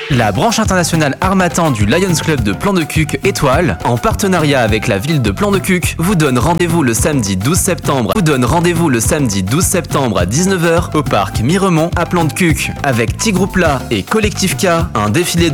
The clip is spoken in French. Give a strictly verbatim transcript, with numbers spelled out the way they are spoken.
La branche internationale Harmattan du Lions Club de Plan de Cuques Étoile, en partenariat avec la ville de Plan de Cuques, vous donne rendez-vous le samedi douze septembre. Vous donne rendez-vous le samedi douze septembre à dix-neuf heures au parc Miremont à Plan de Cuques avec Tigroupla et Collectif K, un défilé